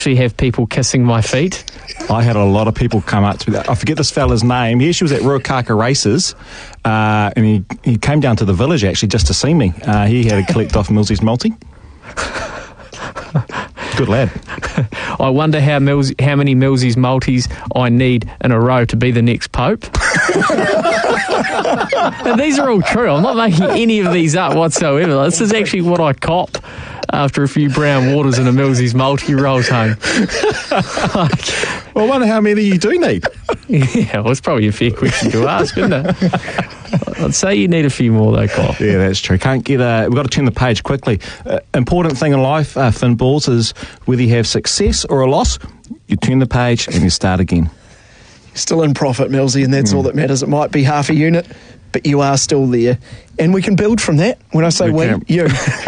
actually have people kissing my feet. I had a lot of people come up to me. I forget this fella's name. He actually was at Ruakaka Races, and he came down to the village actually just to see me. He had to collect off Millsy's multi. Good lad. I wonder how many Millsy's multis I need in a row to be the next Pope. And these are all true. I'm not making any of these up whatsoever. This is actually what I cop after a few brown waters and a Millsy's multi rolls home. Well, I wonder how many you do need. Yeah, well, it's probably a fair question to ask, isn't it? I'd say you need a few more though, Kyle. Yeah, that's true. We've got to turn the page quickly. Important thing in life, Finn Balls, is whether you have success or a loss, you turn the page and you start again. You're still in profit, Millsy, and that's all that matters. It might be half a unit, but you are still there. And we can build from that. When I say you.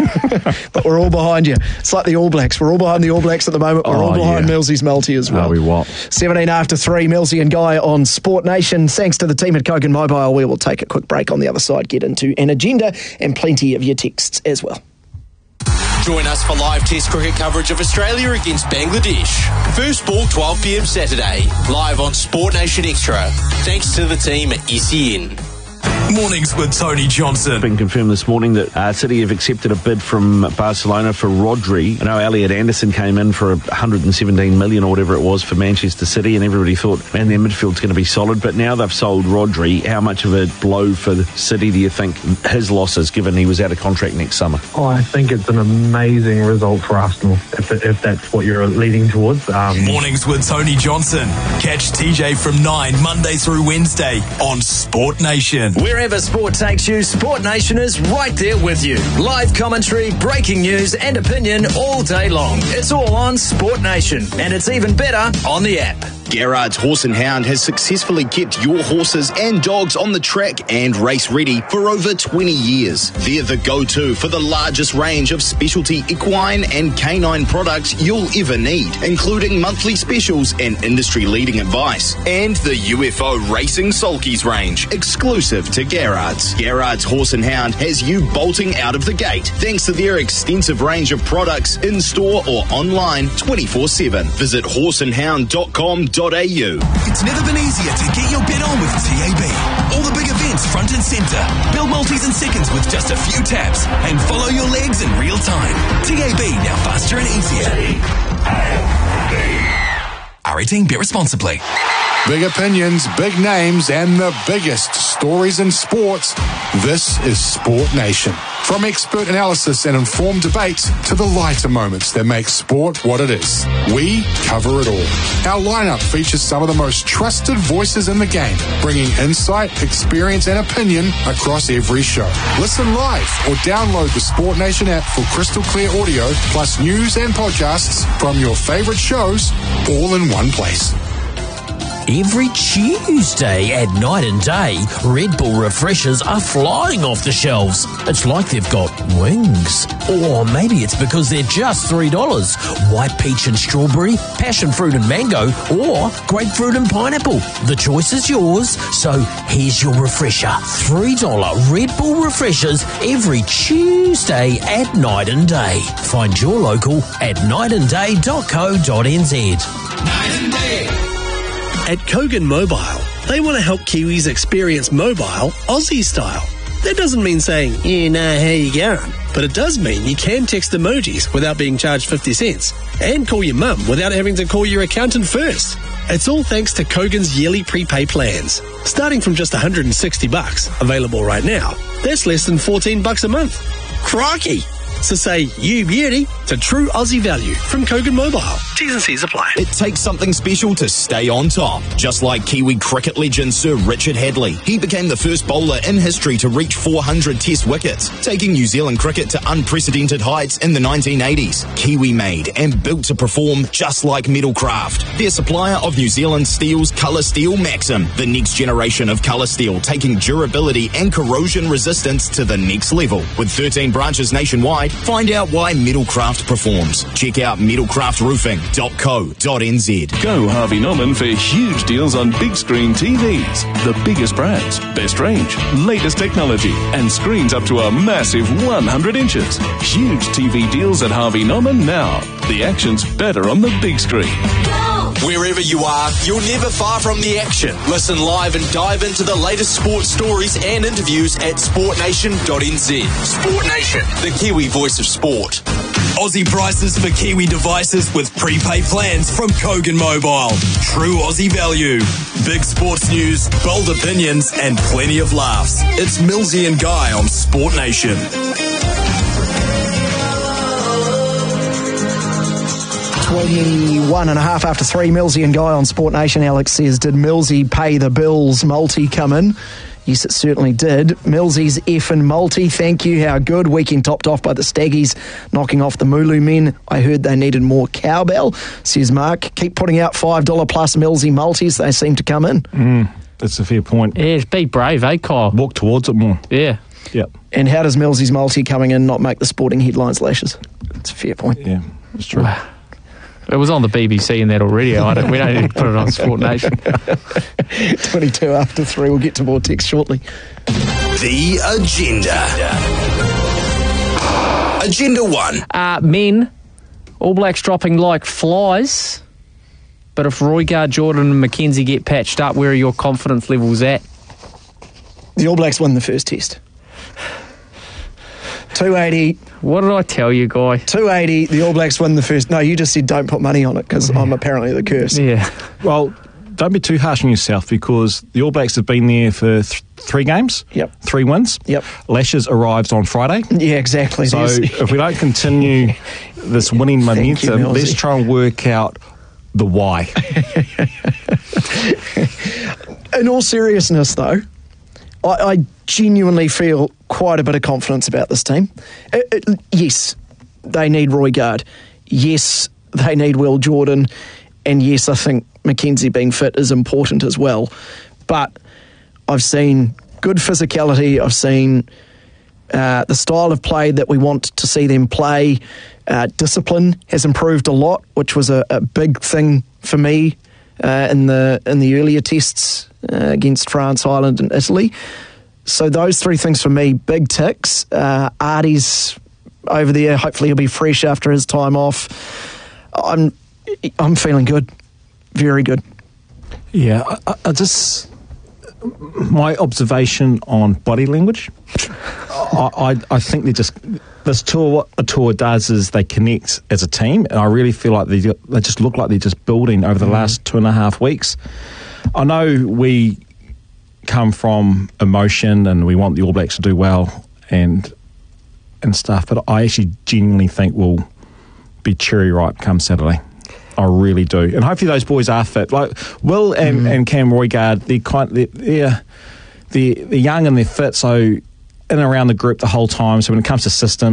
But we're all behind you. It's like the All Blacks. We're all behind the All Blacks at the moment. We're all behind Millsy's multi as well. We what? 17 after 3, Millsy and Guy on Sport Nation. Thanks to the team at Kogan Mobile. We will take a quick break on the other side, get into an agenda and plenty of your texts as well. Join us for live Test cricket coverage of Australia against Bangladesh. First ball 12 p.m. Saturday, live on Sport Nation Extra. Thanks to the team at SEN. Mornings with Tony Johnson. It's been confirmed this morning that City have accepted a bid from Barcelona for Rodri. I know Elliot Anderson came in for 117 million or whatever it was for Manchester City, and everybody thought, man, their midfield's going to be solid. But now they've sold Rodri. How much of a blow for City do you think his loss is, given he was out of contract next summer? Oh, I think it's an amazing result for Arsenal, if that's what you're leading towards. Mornings with Tony Johnson. Catch TJ from 9 Monday through Wednesday on Sport Nation. Wherever sport takes you, Sport Nation is right there with you. Live commentary, breaking news and opinion all day long. It's all on Sport Nation, and it's even better on the app. Gerrard's Horse and Hound has successfully kept your horses and dogs on the track and race ready for over 20 years. They're the go-to for the largest range of specialty equine and canine products you'll ever need, including monthly specials and industry-leading advice. And the UFO Racing Sulkies range, exclusive to Gerrard's. Gerrard's Horse and Hound has you bolting out of the gate thanks to their extensive range of products in-store or online 24/7. Visit horseandhound.com.au. It's never been easier to get your bet on with TAB. All the big events front and centre. Build multis in seconds with just a few taps and follow your legs in real time. TAB, now faster and easier. R18, bet responsibly. Big opinions, big names, and the biggest stories in sports. This is Sport Nation. From expert analysis and informed debate to the lighter moments that make sport what it is, we cover it all. Our lineup features some of the most trusted voices in the game, bringing insight, experience, and opinion across every show. Listen live or download the Sport Nation app for crystal clear audio, plus news and podcasts from your favorite shows, all in one place. Every Tuesday at Night and Day, Red Bull refreshers are flying off the shelves. It's like they've got wings. Or maybe it's because they're just $3. White peach and strawberry, passion fruit and mango, or grapefruit and pineapple. The choice is yours, so here's your refresher. $3 Red Bull refreshers every Tuesday at Night and Day. Find your local at nightandday.co.nz. Night and Day. At Kogan Mobile, they want to help Kiwis experience mobile Aussie style. That doesn't mean saying, you know how you going, but it does mean you can text emojis without being charged 50 cents and call your mum without having to call your accountant first. It's all thanks to Kogan's yearly prepay plans. Starting from just $160, available right now, that's less than $14 a month. Crikey! So say you beauty to true Aussie value from Kogan Mobile. T's and C's apply. It takes something special to stay on top. Just like Kiwi cricket legend Sir Richard Hadley. He became the first bowler in history to reach 400 test wickets, taking New Zealand cricket to unprecedented heights in the 1980s. Kiwi made and built to perform just like Metalcraft. Their supplier of New Zealand Steel's Colour Steel Maxim, the next generation of colour steel, taking durability and corrosion resistance to the next level. With 13 branches nationwide, find out why Metalcraft Middlecraft performs. Check out middlecraftroofing.co.nz. Go Harvey Norman for huge deals on big screen TVs. The biggest brands, best range, latest technology, and screens up to a massive 100 inches. Huge TV deals at Harvey Norman now. The action's better on the big screen. Wherever you are, you're never far from the action. Listen live and dive into the latest sports stories and interviews at sportnation.nz. Sport Nation, the Kiwi voice of sport. Aussie prices for Kiwi devices with prepaid plans from Kogan Mobile. True Aussie value. Big sports news, bold opinions, and plenty of laughs. It's Millsy and Guy on Sport Nation. 21 and a half after 3, Millsy and Guy on Sport Nation. Alex says, did Millsy pay the bills? Multi come in. Yes, it certainly did. Millsy's effing multi, thank you. How good. Weekend topped off by the Staggies, knocking off the Mooloo men. I heard they needed more cowbell, says Mark. Keep putting out $5 plus Millsy multis. They seem to come in. That's a fair point. Yeah, be brave, eh, Kyle? Walk towards it more. Yeah. Yep. And how does Millsy's multi coming in not make the sporting headlines, Lashes? It's a fair point. Yeah, it's true. Wow. It was on the BBC and that already. We don't need to put it on Sport Nation. 22 after 3. We'll get to more text shortly. The Agenda. Agenda 1. Men, All Blacks dropping like flies. But if Roigard, Jordan and McKenzie get patched up, where are your confidence levels at? The All Blacks won the first test. 280. What did I tell you, Guy? 280. The All Blacks win the first. No, you just said don't put money on it because I'm apparently the curse. Yeah. Well, don't be too harsh on yourself because the All Blacks have been there for 3 games. Yep. 3 wins. Yep. Lashes arrives on Friday. Yeah, exactly. So if we don't continue this winning momentum, let's try and work out the why. In all seriousness, though, I genuinely feel quite a bit of confidence about this team. Yes, they need Roigard. Yes, they need Will Jordan. And yes, I think McKenzie being fit is important as well. But I've seen good physicality. I've seen the style of play that we want to see them play. Discipline has improved a lot, which was a big thing for me in the earlier tests against France, Ireland and Italy. So those 3 things for me, big ticks. Artie's over there. Hopefully he'll be fresh after his time off. I'm feeling good. Very good. Yeah, I just... My observation on body language, I think they're just... This tour, what the tour does is they connect as a team, and I really feel like they just look like they're just building over the last 2.5 weeks. I know we come from emotion and we want the All Blacks to do well and stuff, but I actually genuinely think we'll be cherry ripe come Saturday. I really do, and hopefully those boys are fit. Like Will and Cam Roigard, they're young and they're fit, so in and around the group the whole time. So when it comes to system.